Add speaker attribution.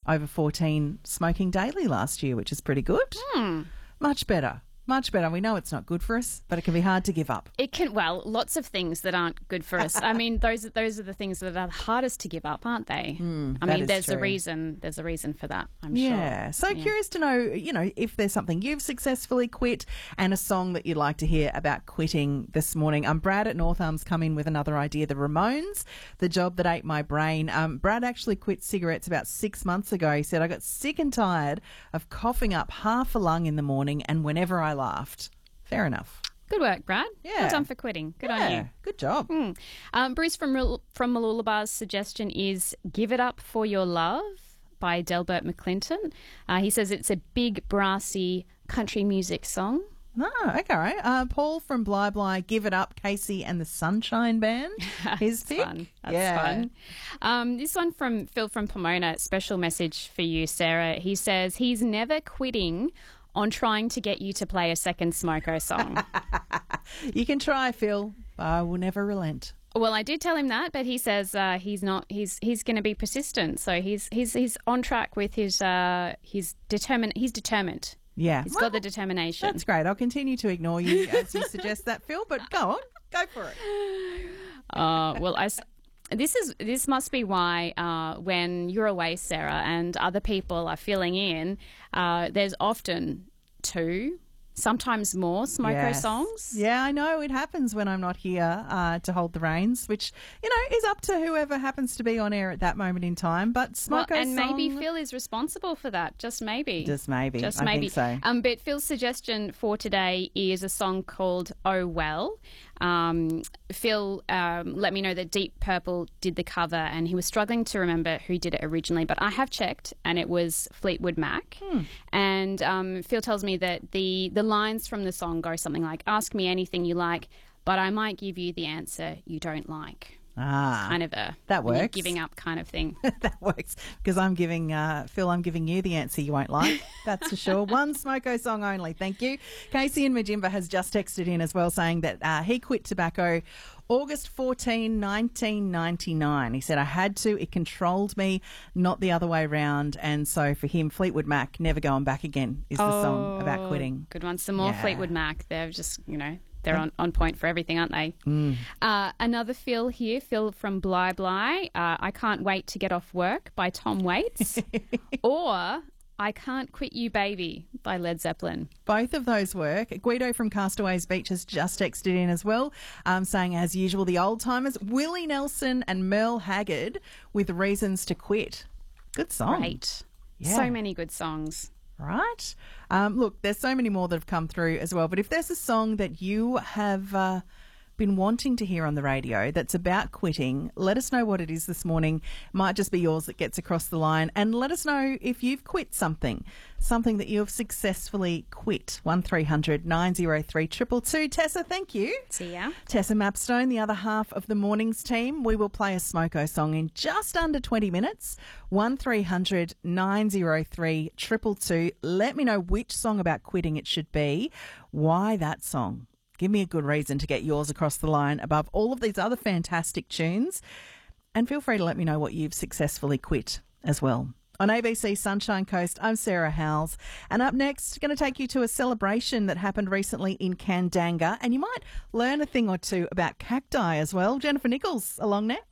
Speaker 1: over 14 smoking daily last year, which is pretty good. Much better. Much better. We know it's not good for us, but it can be hard to give up.
Speaker 2: It can, well, lots of things that aren't good for us. I mean, those are the things that are the hardest to give up, aren't they? I mean, there's a reason for that, I'm sure.
Speaker 1: Yeah. So curious to know, if there's something you've successfully quit and a song that you'd like to hear about quitting this morning. Brad at North Arm's come in with another idea, the Ramones, The Job That Ate My Brain. Brad actually quit cigarettes about 6 months ago. He said, I got sick and tired of coughing up half a lung in the morning and whenever I laughed. Fair enough.
Speaker 2: Good work, Brad.
Speaker 1: Yeah.
Speaker 2: Well done for quitting. Good on you.
Speaker 1: Good job.
Speaker 2: Bruce from Mooloolabar's suggestion is Give It Up For Your Love by Delbert McClinton. He says it's a big, brassy country music song.
Speaker 1: Oh, okay. Paul from Bly Bly, Give It Up, Casey and the Sunshine Band. His pick.
Speaker 2: That's fun. This one from Phil from Pomona, special message for you, Sarah. He says he's never quitting on trying to get you to play a second Smoko song.
Speaker 1: You can try, Phil, but I will never relent.
Speaker 2: Well, I did tell him that, but he says he's not. He's going to be persistent. So he's on track with his determined. He's determined.
Speaker 1: Yeah,
Speaker 2: he's got the determination.
Speaker 1: That's great. I'll continue to ignore you as you suggest that, Phil. But go on, go for it.
Speaker 2: Well, This must be why when you're away, Sarah, and other people are filling in, there's often two, sometimes more Smoko songs.
Speaker 1: Yeah, I know. It happens when I'm not here to hold the reins, which, is up to whoever happens to be on air at that moment in time. But Smoko
Speaker 2: and maybe Phil is responsible for that. Just maybe.
Speaker 1: Just maybe.
Speaker 2: Just
Speaker 1: I
Speaker 2: maybe.
Speaker 1: think so.
Speaker 2: But Phil's suggestion for today is a song called Oh Well. Phil let me know that Deep Purple did the cover and he was struggling to remember who did it originally, but I have checked and it was Fleetwood Mac. And Phil tells me that the lines from the song go something like, ask me anything you like, but I might give you the answer you don't like. Kind of
Speaker 1: that works.
Speaker 2: Giving up kind of thing.
Speaker 1: That works because I'm giving Phil, I'm giving you the answer you won't like. That's for sure. One Smoko song only. Thank you. Casey in Majimba has just texted in as well saying that he quit tobacco August 14, 1999. He said, I had to. It controlled me, not the other way around. And so for him, Fleetwood Mac, Never Going Back Again is the song about quitting.
Speaker 2: Good one. Some more Fleetwood Mac. They're just, they're on point for everything, aren't they? Another Phil here, Phil from Bly Bly. I Can't Wait to Get Off Work by Tom Waits. Or I Can't Quit You Baby by Led Zeppelin.
Speaker 1: Both of those work. Guido from Castaways Beach has just texted in as well, saying, as usual, the old timers, Willie Nelson and Merle Haggard with Reasons to Quit. Good song.
Speaker 2: Great.
Speaker 1: Yeah.
Speaker 2: So many good songs.
Speaker 1: Right. Look, there's so many more that have come through as well, but if there's a song that you have been wanting to hear on the radio that's about quitting, let us know what it is this morning. Might just be yours that gets across the line, and let us know if you've quit something that you have successfully quit. 1300 903 222. Tessa, thank you.
Speaker 2: See ya.
Speaker 1: Tessa Mapstone, the other half of the morning's team. We will play a Smoko song in just under 20 minutes. 1300 903 222. Let me know which song about quitting it should be. Why that song? Give me a good reason to get yours across the line above all of these other fantastic tunes. And feel free to let me know what you've successfully quit as well. On ABC Sunshine Coast, I'm Sarah Howells. And up next, going to take you to a celebration that happened recently in Kandanga. And you might learn a thing or two about cacti as well. Jennifer Nichols along next.